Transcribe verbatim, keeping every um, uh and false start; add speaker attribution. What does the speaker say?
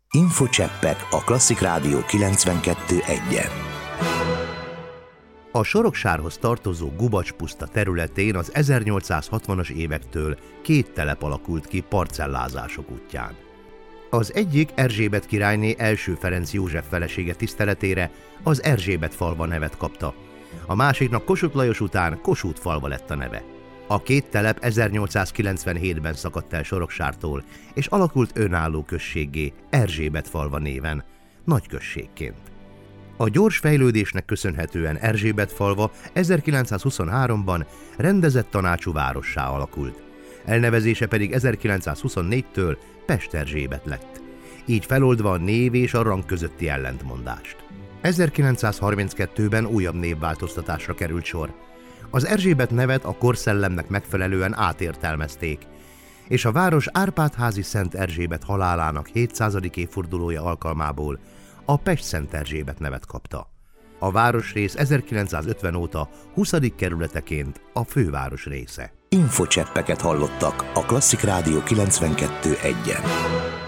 Speaker 1: Infocseppek a Klasszik Rádió kilencvenkettő egyen.
Speaker 2: A Soroksárhoz tartozó Gubacs-puszta területén az ezernyolcszázhatvanas évektől két telep alakult ki parcellázások útján. Az egyik Erzsébet királyné első Ferenc József felesége tiszteletére az Erzsébet-falva nevet kapta, a másiknak Kossuth Lajos után Kossuth-falva lett a neve. A két telep ezernyolcszázkilencvenhétben szakadt el Soroksártól, és alakult önálló községgé Erzsébet-falva néven, nagyközségként. A gyors fejlődésnek köszönhetően Erzsébet-falva ezerkilencszázhuszonháromban rendezett tanácsú várossá alakult. Elnevezése pedig ezerkilencszázhuszonnégytől Pesterzsébet lett, így feloldva a név és a rang közötti ellentmondást. ezerkilencszázharminckettőben újabb névváltoztatásra került sor. Az Erzsébet nevet a korszellemnek megfelelően átértelmezték, és a város Árpád-házi Szent Erzsébet halálának hétszázadik évfordulója alkalmából a Pest-Szent Erzsébet nevet kapta. A városrész ezerkilencszázötven óta huszadik kerületeként a főváros része.
Speaker 1: Infocseppeket hallottak a Klasszik Rádió kilencvenkettő egyen.